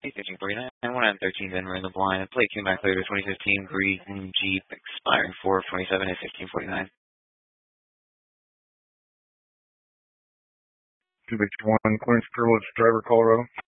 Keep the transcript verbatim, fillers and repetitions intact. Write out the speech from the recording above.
fifteen forty-nine, one out of thirteen, then we're in the blind. Plate came back later, twenty fifteen green Jeep, expiring four twenty-seven at fifteen forty-nine. two H one, Clarence Curlitz, driver, Colorado.